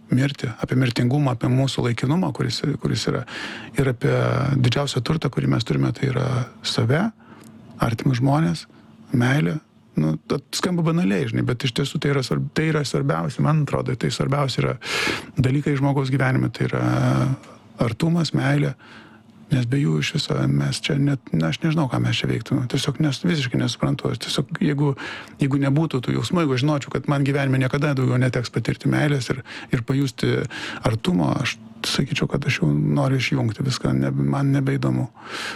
mirtį, apie mirtingumą, apie mūsų laikinumą, kuris yra, ir apie didžiausią turtą, kurį mes turime, tai yra save, artimus žmonės, meilė. Nu, skamba banaliai, žinai, bet iš tiesų tai yra svarbiausia, man atrodo, tai svarbiausia yra dalykai žmogaus gyvenime, tai yra artumas, meilė, nes be jų iš viso mes čia aš nežinau, ką mes čia veiktume, tiesiog visiškai nesuprantu, aš tiesiog, jeigu nebūtų tų jausmų, jeigu žinočiau, kad man gyvenime niekada daugiau neteks patirti meilės ir pajusti artumo, aš sakyčiau, kad aš jau noriu išjungti viską, man nebeįdomu,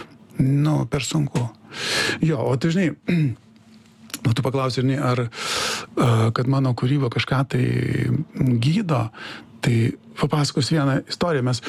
per sunku. Jo, o tai žinai, tu paklausai, ar kad mano kūryba kažką tai gydo, tai papasakos vieną istoriją. Mes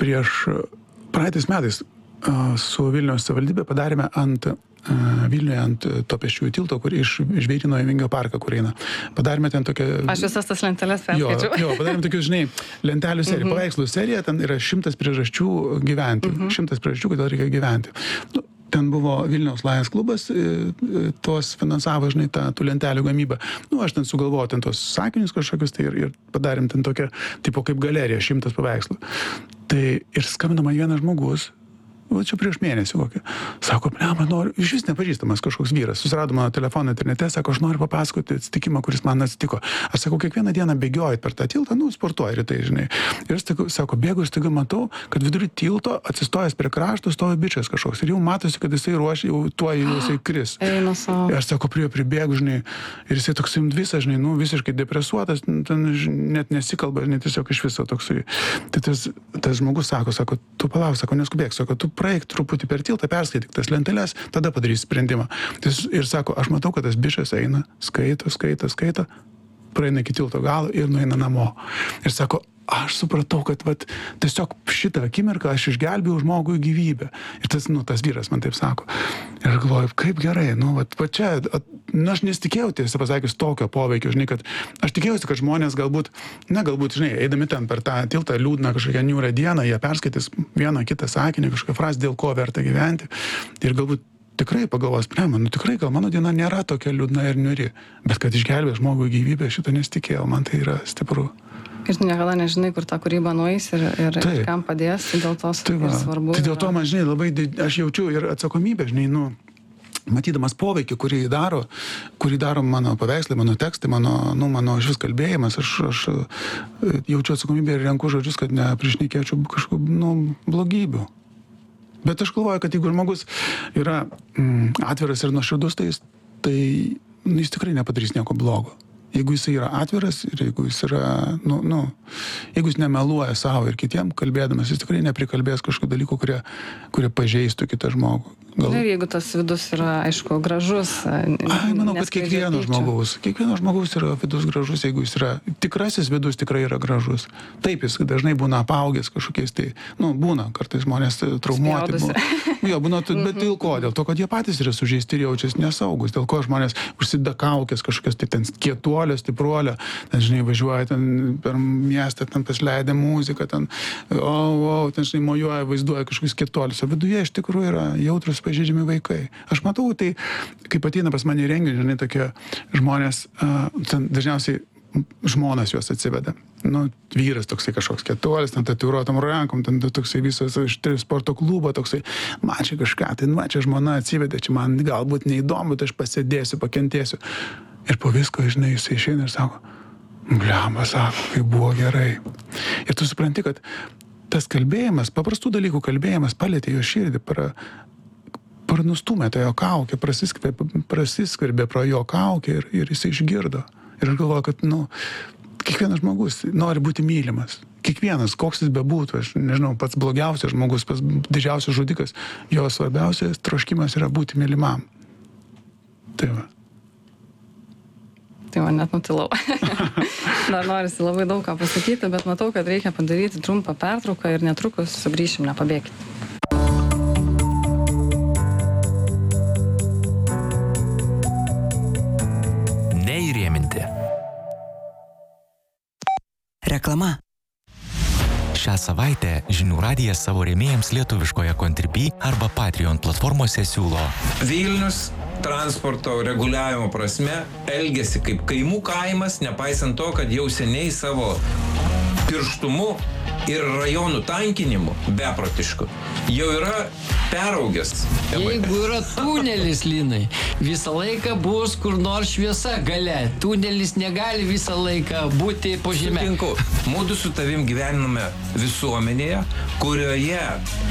praeitais metais su Vilniaus savivaldybė padarėme Vilniuje ant to pėsčiųjų tilto, kur iš Žvėryno į Vingio parką, kur eina. Padarėme ten tokią... Aš visas tas lenteles perskaičiau. Jo, padarėme tokius, žinai, lentelių seriją, paveikslų seriją, ten yra 100 priežasčių gyventi. 100 priežasčių, kodėl reikia gyventi. Ten buvo Vilniaus Lions klubas, tuos finansavo, žinai, tų lentelių gamybą. Aš ten sugalvojau ten tos sakinius kažkokius, tai ir padarėm ten tokią, tipo kaip galerija, 100 paveikslų. Tai ir skambino man vienas žmogus, čia prieš mėnesį kokį, sako, man noriu, iš vis nepažįstamas kažkoks vyras, susirado mano telefoną internete, sako, aš noriu papasakoti atsitikimą, kuris man atsitiko. Aš sakau, kiekvieną dieną bėgiojat per tą tiltą, sportuoji rytai, žinai. Ir sako, bėgu, aš staiga matau, kad vidury tilto atsistojęs prie krašto stovi bičias kažkoks. Ir jau matosi, kad jisai ruošia, jau tuo jisai kris. Ir aš sako, pribėgu, žinai, ir jisai toks visas, žinai, visiškai depresuotas, net nesikalba, žinai, tiesiog iš viso toksai. Tai tas žmogus sako, tu palauk, sako, neskubėk, sako, tu praeik truputį per tiltą, perskaityk tas lenteles, tada padarysi sprendimą. Ir sako, aš matau, kad tas bičas eina, skaito, praeina iki tilto galo ir nueina namo. Ir sako, aš supratau, kad tiesiog šitą akimirką aš išgelbėjau žmogui gyvybę. Ir tas vyras man taip sako. Ir aš galvoju, kaip gerai, čia, aš nesitikėjau, tiesą pasakius, tokio poveikio, žinai, kad aš tikėjausi, kad žmonės galbūt, žinai, eidami ten per tą tiltą liūdną kažkokią niūrą dieną, jie perskaitys vieną kitą sakinį, kažkokią frazę, dėl ko verta gyventi. Ir galbūt tikrai pagalvos, tikrai gal mano diena nėra tokia liūdna ir niūri, bet kad išgelbė žmogui gyvybę, šito nesitikėjau, man tai yra stipru. Ir tu niekada nežinai, kur ta kūryba nueis ir kam padės, dėl to ir svarbu. Tai dėl to man, žinai, labai aš jaučiu ir atsakomybę, žinai, matydamas poveikį, kurį daro mano paveikslai, mano tekstai, mano šis kalbėjimas, aš jaučiu atsakomybę ir renku žodžius, kad neprišnekėčiau kažkokių, blogybių. Bet aš galvoju, kad jeigu žmogus yra atviras ir nuoširdus, tai jis tikrai nepadarys nieko blogo. Jeigu jis yra atviras ir jeigu jis yra, jeigu jis nemeluoja savo ir kitiem kalbėdamas, jis tikrai neprikalbės kažkokių dalykų, kurie pažeistų kitą žmogų. Ir jeigu tas vidus yra, aišku, gražus. Manau, kad kiekvieno žmogaus yra vidus gražus, jeigu jis yra tikrasis vidus, tikrai yra gražus. Taip, jis dažnai būna apaugęs kažkokiais, tai, būna kartais žmonės traumuoti. Būna, bet dėl ko? Dėl to, kad jie patys yra sužeisti ir jaučiasi nesaugus. Dėl ko žmonės užsideda kaukės kažkokias, tai ten kietuolio, stipruolio, ten, žinai, važiuoja ten per miestą, ten pasileidę muziką, ten, ten, žinai, mojuoja, vaizduoja kažkokius kietuolius. O viduje iš tikrųjų yra jautrus pažeidžiami vaikai. Aš matau, tai kaip ateina pas mane į renginį, žinai, tokie žmonės, ten dažniausiai žmonas juos atsiveda. Vyras toksai kažkoks kietuolis, ten tatuiruotom rankom, ten toksai visas iš sporto klubo, toksai, man čia kažką, tai čia žmona atsivedė, čia man galbūt neįdomu, tai aš pasėdėsiu, pakentėsiu. Ir po visko, žinai, jisai išeina ir sako, blemba, sako, kaip buvo gerai. Ir tu supranti, kad tas kalbėjimas, paprastų dalykų kalbėjimas palėtė jo širdį, nustumė tą jo kaukę, prasiskverbė pro jo kaukę ir jisai išgirdo. Ir aš galvoju, kad, kiekvienas žmogus nori būti mylimas. Kiekvienas, koks jis bebūtų, aš nežinau, pats blogiausias žmogus, pats didžiausias žudikas, jo svarbiausias troškimas yra būti mylimam. Tai va. Tai man net nutilau. Dar norisi labai daug ką pasakyti, bet matau, kad reikia padaryti trumpą pertrauką ir netrukus sugrįšim, nepabėkit. Reklama. Šią savaitę Žinių radijas savo rėmėjams lietuviškoje Contribui arba Patreon platformose siūlo. Vilnius transporto reguliavimo prasme elgiasi kaip kaimų kaimas, nepaisant to, kad jau seniai savo tirštumu ir rajonų tankinimu beprotišku jau yra peraugęs. Jeigu yra tunelis, Linai, visą laiką bus kur nors šviesa gale. Tunelis negali visą laiką būti po žeme. Sutinku. Mūdu su tavim gyvename visuomenėje, kurioje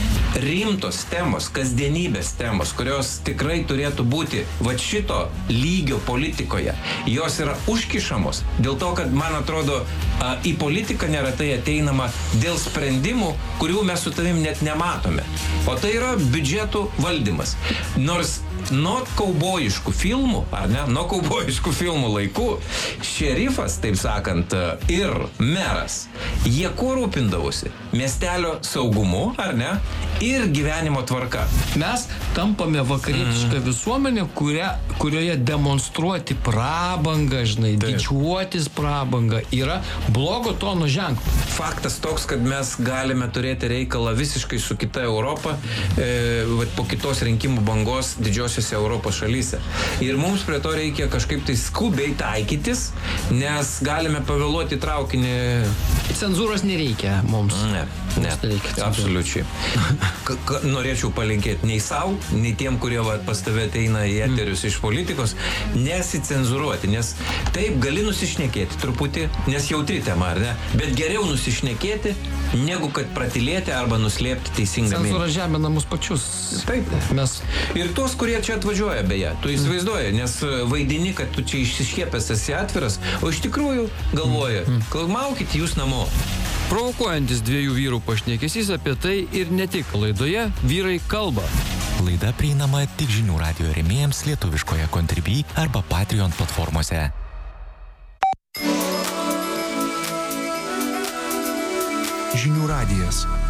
rimtos temos, kasdienybės temos, kurios tikrai turėtų būti va šito lygio politikoje, jos yra užkišamos dėl to, kad, man atrodo, į politiką neretai ateinama dėl sprendimų, kurių mes su tavim net nematome. O tai yra biudžetų valdymas. Nors nuo kaubojiškų filmų, ar ne, nuo kaubojiškų filmų laikų, šerifas, taip sakant, ir meras, jie kuo rūpindavosi? Miestelio saugumu, ar ne, ir gyvenimo tvarka. Mes tampame vakarietišką visuomenę, kurioje demonstruoti prabangą, žinai, didžiuotis prabangą yra blogo tono ženklas. Faktas toks, kad mes galime turėti reikalą visiškai su kita Europa, po kitos rinkimų bangos didžiosiuose Europos šalyse. Ir mums prie to reikia kažkaip tai skubiai taikytis, nes galime pavėluoti traukinį. Cenzūros nereikia mums. Ne, absoliučiai. Norėčiau palinkėti nei savo, nei tiem, kurie pas tave ateina į eterius iš politikos, nesicenzūruoti, nes taip gali nusišnekėti truputį, nes jautri tema, ar ne? Bet geriau nusišnekėti, negu kad pratilėti arba nuslėpti teisingą mintį. Cenzūra žemina mus pačius. Taip. Ir tuos, kurie čia atvažiuoja, beje, tu įsivaizduoji, nes vaidini, kad tu čia išsiškiepęs esi atviras, o iš tikrųjų galvoji, maukit jūs namo. Provokuojantis dviejų vyrų pašnekesys apie tai ir ne tik laidoje Vyrai kalba. Laida prieinama tik Žinių radijo rėmėjams lietuviškoje Contribui arba Patreon platformose. Žinių radijas.